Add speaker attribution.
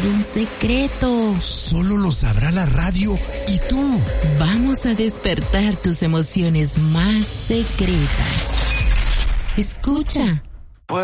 Speaker 1: descubrir un secreto.
Speaker 2: Solo lo sabrá la radio y tú.
Speaker 1: Vamos a despertar tus emociones más secretas. Escucha.